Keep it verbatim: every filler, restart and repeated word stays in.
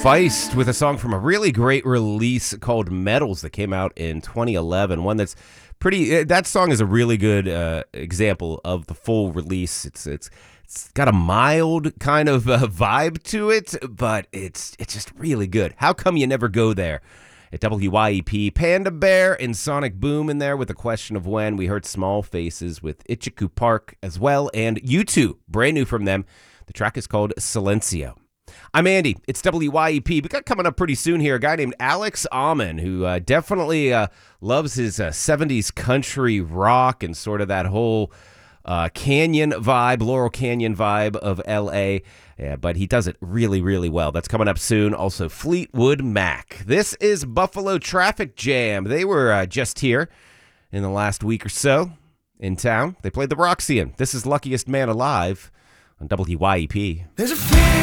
Feist with a song from a really great release called Metals that came out in twenty eleven. One that's pretty. That song is a really good uh, example of the full release. It's it's it's got a mild kind of uh, vibe to it, but it's it's just really good. How come you never go there? At W Y E P, Panda Bear and Sonic Boom in there with a question of when. We heard Small Faces with Ichiku Park as well, and U two, brand new from them. The track is called Silencio. I'm Andy. It's W Y E P. We got coming up pretty soon here a guy named Alex Ammon, who uh, definitely uh, loves his uh, seventies country rock and sort of that whole uh, canyon vibe, Laurel Canyon vibe of L A. Yeah, but he does it really, really well. That's coming up soon. Also, Fleetwood Mac. This is Buffalo Traffic Jam. They were uh, just here in the last week or so in town. They played the Roxy. This is Luckiest Man Alive on W Y E P. There's a fear